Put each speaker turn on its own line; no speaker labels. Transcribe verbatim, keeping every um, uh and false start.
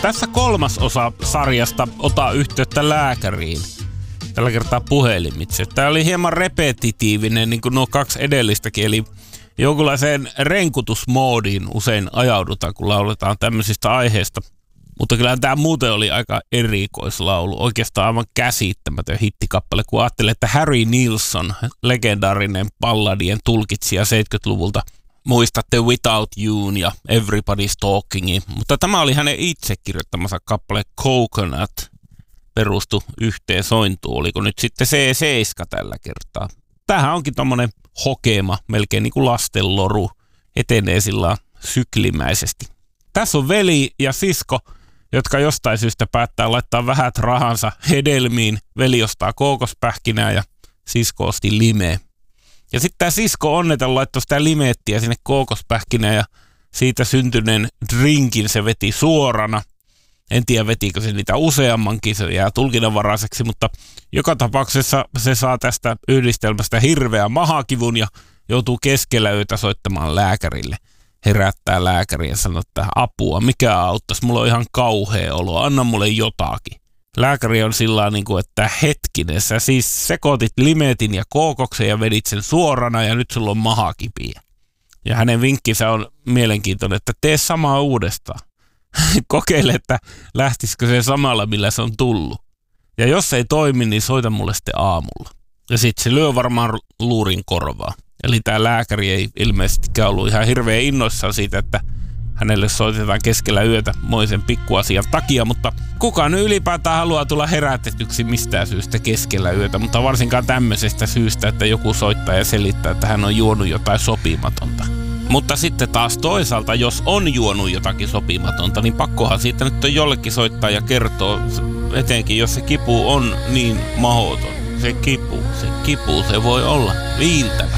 Tässä kolmas osa sarjasta Ota yhteyttä lääkäriin. Tällä kertaa puhelimitse. Tämä oli hieman repetitiivinen, niin kuin nuo kaksi edellistäkin, eli jonkunlaiseen renkutusmoodiin usein ajaudutaan, kun lauletaan tämmöisistä aiheista. Mutta kyllähän tämä muuten oli aika erikoislaulu, oikeastaan aivan käsittämätön hittikappale, kun ajattelee, että Harry Nilsson, legendaarinen balladien tulkitsija seitsemänkymmentäluvulta, muistatte Without Youn ja Everybody's Talkingin, mutta tämä oli hänen itse kirjoittamansa kappale Coconut, perustu yhteen sointuun, oliko nyt sitten C seitsemän tällä kertaa. Tämähän onkin tommonen hokema, melkein niin kuin lastenloru, etenee sillä syklimäisesti. Tässä on veli ja sisko, jotka jostain syystä päättää laittaa vähät rahansa hedelmiin. Veli ostaa kookospähkinää ja sisko osti limeä. Ja sitten tämä sisko onneten laittoi sitä limeettiä sinne kookospähkinään ja siitä syntyneen drinkin se veti suorana. En tiedä vetikö se niitä useammankin, se jää tulkinnanvaraiseksi, mutta joka tapauksessa se saa tästä yhdistelmästä hirveän mahakivun ja joutuu keskellä yötä soittamaan lääkärille. Herättää lääkäriä ja sanoo, että apua, mikä auttaisi, mulla on ihan kauhea olo, anna mulle jotakin. Lääkäri on sillä niin kuin, että hetkinen, sä siis sekoitit limetin ja kookoksen ja vedit sen suorana ja nyt sulla on mahakipiä. Ja hänen vinkkinsä on mielenkiintoinen, että tee samaa uudestaan. Kokeile, että lähtisikö se samalla, millä se on tullut. Ja jos ei toimi, niin soita mulle sitten aamulla. Ja sitten se lyö varmaan luurin korvaa. Eli tämä lääkäri ei ilmeisestikään ollut ihan hirveän innoissaan siitä, että hänelle soitetaan keskellä yötä moisen pikkuasian takia, mutta kukaan nyt ylipäätään haluaa tulla herätetyksi mistään syystä keskellä yötä, mutta varsinkaan tämmöisestä syystä, että joku soittaa ja selittää, että hän on juonut jotain sopimatonta. Mutta sitten taas toisaalta, jos on juonut jotakin sopimatonta, niin pakkohan siitä nyt on jollekin soittaa ja kertoo, etenkin jos se kipu on niin mahdoton. Se kipu, se kipu, se voi olla viiltävä.